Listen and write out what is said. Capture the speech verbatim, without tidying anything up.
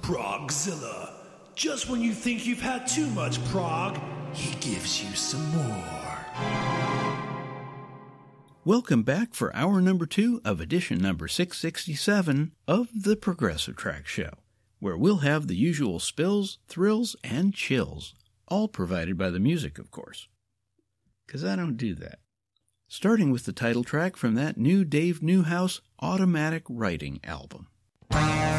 Progzilla. Just when you think you've had too much prog, he gives you some more. Welcome back for hour number two of edition number six sixty-seven of the Progressive Track Show, where we'll have the usual spills, thrills, and chills, all provided by the music, of course. Because I don't do that. Starting with the title track from that new Dave Newhouse Automatic Writing album.